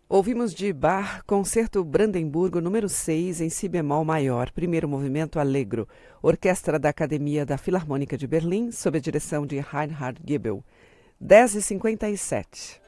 Ouvimos de Bach, Concerto Brandemburgo número 6 em si bemol maior, primeiro movimento Allegro, orquestra da Academia da Filarmônica de Berlim, sob a direção de Reinhard Goebel. 10h57.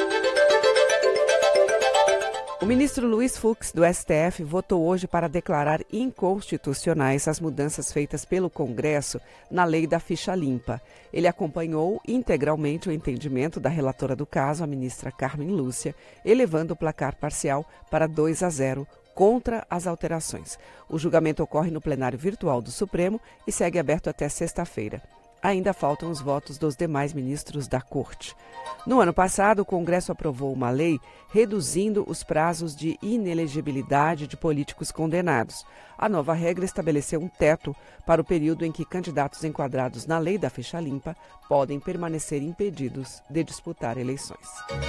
O ministro Luiz Fux, do STF, votou hoje para declarar inconstitucionais as mudanças feitas pelo Congresso na lei da ficha limpa. Ele acompanhou integralmente o entendimento da relatora do caso, a ministra Carmen Lúcia, elevando o placar parcial para 2-0 contra as alterações. O julgamento ocorre no plenário virtual do Supremo e segue aberto até sexta-feira. Ainda faltam os votos dos demais ministros da Corte. No ano passado, o Congresso aprovou uma lei reduzindo os prazos de inelegibilidade de políticos condenados. A nova regra estabeleceu um teto para o período em que candidatos enquadrados na lei da ficha limpa podem permanecer impedidos de disputar eleições.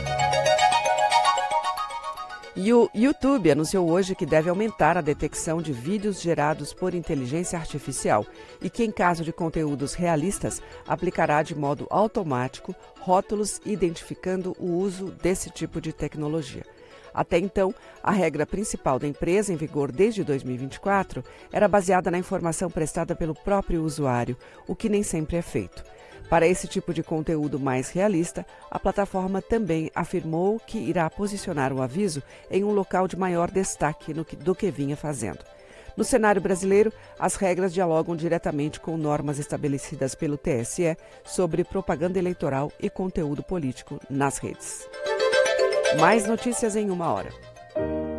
E o YouTube anunciou hoje que deve aumentar a detecção de vídeos gerados por inteligência artificial e que, em caso de conteúdos realistas, aplicará de modo automático rótulos identificando o uso desse tipo de tecnologia. Até então, a regra principal da empresa, em vigor desde 2024, era baseada na informação prestada pelo próprio usuário, o que nem sempre é feito. Para esse tipo de conteúdo mais realista, a plataforma também afirmou que irá posicionar o aviso em um local de maior destaque do que vinha fazendo. No cenário brasileiro, as regras dialogam diretamente com normas estabelecidas pelo TSE sobre propaganda eleitoral e conteúdo político nas redes. Mais notícias em 1 hora.